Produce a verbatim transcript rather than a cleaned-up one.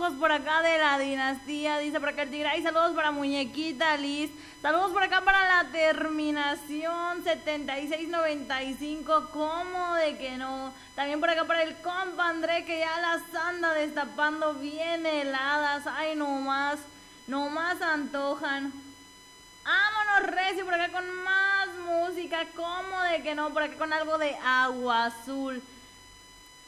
saludos por acá de la dinastía, dice por acá el tigre. Y saludos para muñequita Liz. Saludos por acá para la terminación setenta y seis noventa y cinco. ¿Cómo de que no? También por acá para el compa André, que ya las anda destapando bien heladas. Ay, no más, no más antojan. Vámonos recio por acá con más música. ¿Cómo de que no? Por acá con algo de Agua Azul.